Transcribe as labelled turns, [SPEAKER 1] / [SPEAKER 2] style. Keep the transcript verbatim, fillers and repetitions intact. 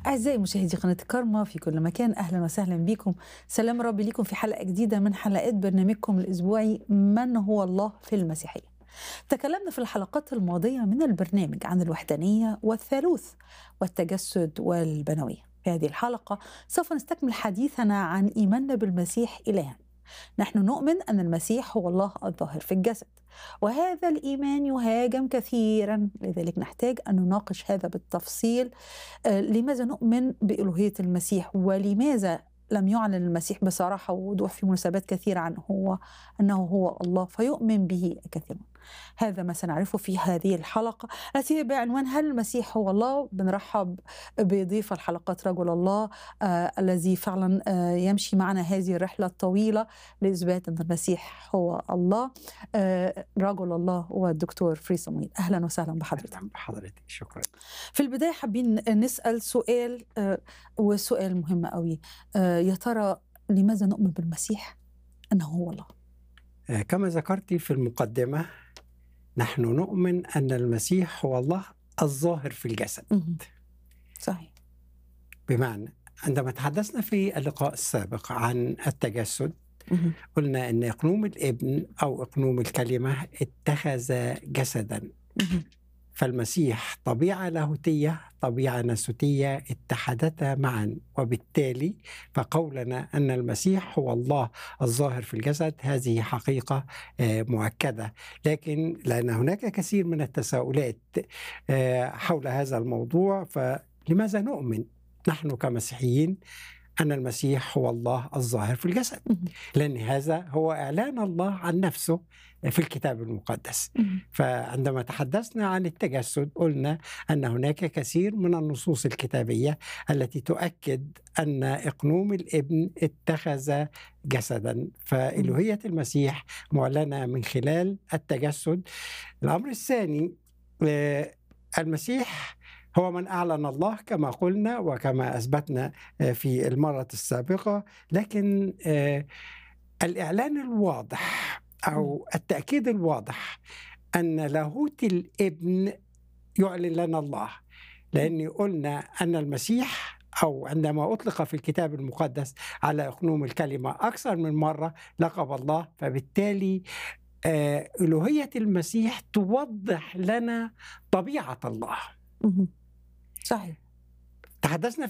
[SPEAKER 1] أعزائي مشاهدي قناة كارما في كل مكان، أهلا وسهلا بكم. سلام ربي لكم في حلقة جديدة من حلقات برنامجكم الأسبوعي من هو الله في المسيحية. تكلمنا في الحلقات الماضية من البرنامج عن الوحدانية والثالوث والتجسد والبنوية. في هذه الحلقة سوف نستكمل حديثنا عن إيماننا بالمسيح إلها. نحن نؤمن أن المسيح هو الله الظاهر في الجسد، وهذا الإيمان يهاجم كثيرا، لذلك نحتاج أن نناقش هذا بالتفصيل. آه، لماذا نؤمن بإلوهية المسيح، ولماذا لم يعلن المسيح بصراحة ووضوح في مناسبات كثيرة عن هو أنه هو الله فيؤمن به كثيرون. هذا ما سنعرفه في هذه الحلقة التي هي بعنوان هل المسيح هو الله. بنرحب بضيف الحلقات رجل الله آه الذي فعلا آه يمشي معنا هذه الرحلة الطويلة لإثبات أن المسيح هو الله، آه رجل الله والدكتور فري صمويل. أهلا وسهلا بحضرتك.
[SPEAKER 2] أهلا بحضرتك، شكرا.
[SPEAKER 1] في البداية حابين نسأل سؤال آه وسؤال مهم قوي. آه يا ترى لماذا نؤمن بالمسيح أنه هو الله؟
[SPEAKER 2] آه، كما ذكرت في المقدمة، نحن نؤمن أن المسيح هو الله الظاهر في الجسد.
[SPEAKER 1] مهم. صحيح.
[SPEAKER 2] بمعنى عندما تحدثنا في اللقاء السابق عن التجسد،
[SPEAKER 1] مهم.
[SPEAKER 2] قلنا أن إقنوم الابن أو إقنوم الكلمة اتخذ جسدا،
[SPEAKER 1] مهم.
[SPEAKER 2] فالمسيح طبيعة لاهوتية طبيعة ناسوتية اتحدتا معا، وبالتالي فقولنا أن المسيح هو الله الظاهر في الجسد هذه حقيقة آه، مؤكدة. لكن لأن هناك كثير من التساؤلات آه، حول هذا الموضوع، فلماذا نؤمن نحن كمسيحيين أن المسيح هو الله الظاهر في الجسد؟
[SPEAKER 1] مهم.
[SPEAKER 2] لأن هذا هو إعلان الله عن نفسه في الكتاب المقدس.
[SPEAKER 1] مهم.
[SPEAKER 2] فعندما تحدثنا عن التجسد قلنا أن هناك كثير من النصوص الكتابية التي تؤكد أن إقنوم الابن اتخذ جسدا، فإلوهية المسيح معلنة من خلال التجسد. الأمر الثاني، آه، المسيح هو من أعلن الله كما قلنا وكما أثبتنا آه، في المرة السابقة، لكن آه، الإعلان الواضح أو التأكيد الواضح أن لاهوت الابن يعلن لنا الله، لأن قلنا أن المسيح أو عندما أطلق في الكتاب المقدس على إقنوم الكلمة أكثر من مرة لقب الله، فبالتالي آه، ألوهية المسيح توضح لنا طبيعة الله.
[SPEAKER 1] مهم. صحيح.
[SPEAKER 2] تحدثنا